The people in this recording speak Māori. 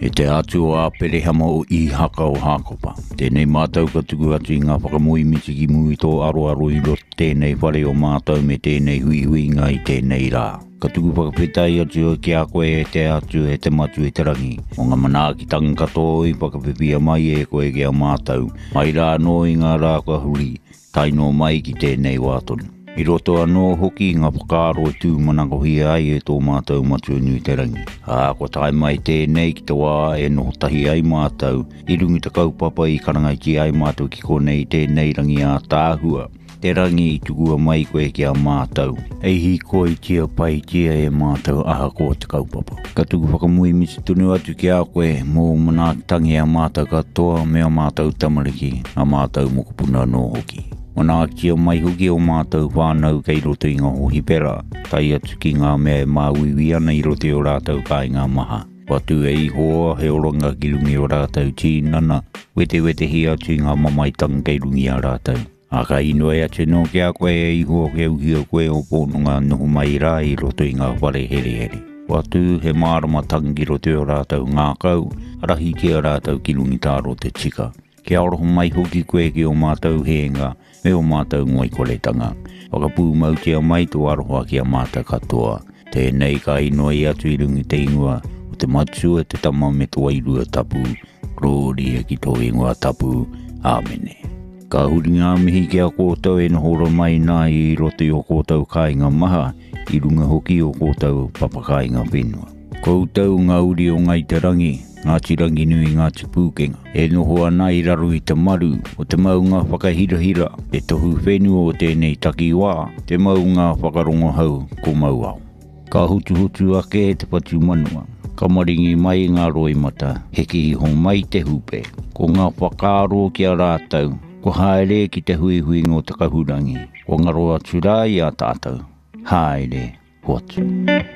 E te atu a perehama o I haka o Hakopa. Tēnei mātau ka tuku atu I ngā whakamui mitiki mui tō aro I lo tēnei whare o mātau me tēnei hui ngā I tēnei rā. Ka tuku whakawhitai atu o ki a koe e te atu e te matu e te rangi. O ngā manaaki tangkato I whakawhipia mai e koe ki a mātau. Mai rā no I ngā rā kua huri, taino mai ki tēnei wātonu. I roto anō hoki ngā whakaaro tū manangohi ai e tō mātau matu nui te rangi. Ko tai mai tēnei ki te wā e noho tahi ai mātau, I rungi te kaupapa I karangai ki ai mātau ki konei tēnei rangi a tāhua. Te rangi I tukua mai koe ki a mātau. Ei hi koe tia pai tia e mātau aha ko te kaupapa. Ka tuku whakamui misi tunu atu ki a koe mō manakitangi a mātau katoa me a mātau tamariki, a mātau mokopuna no hoki. Mana kia mai huki o mātau whānau kei roto I ngā hohi pera, tai atu ki ngā mea māwiwi ana I roto o rātau kai ngā maha. Watu e ihoa he oronga ki rungi o rātau tīnana, wete hi atu I ngā mamaitanga kei rungi a rātau. Ka inoe atu no kia koe e ihoa ke uhi koe o pōnunga noho mai rā I roto I ngā whare here. Watu he mārama tangi roto o rātau ngā kau, arahi ki a rātau ki rungi tāro te tika. Kia oroho mai hoki koe ki o mātau heenga, me o mātau ngoi koletanga. Whakapū mautia mai tō aroha ki a mātau katoa. Tēnei ka inoa I atu I rungi te ingoa, o te matsua te tama me tō airua tapu, rōri e ki tō ingoa tapu, āmene. Ka huri ngā mihi ki a kōtau e nohora mai nā I roto o kōtau kāinga maha, I runga hoki o kōtau papakainga whenua. Koutou ngā uri o ngai te rangi, ngā tirangi nui ngā te pūkenga. E noho ana I raru I te maru, o te maunga whakahirahira, e tohu whenua o tēnei taki wā, te maunga whakarongo hau ko mauau. Ka hutu ake e te patu manua, ka maringi mai ngā roimata, heki I hong mai te hupe, ko ngā whakaaro ki a rātau, ko haere ki te hui ngō te kahurangi, ko ngaroa turai a tātou. Haere, hoatu.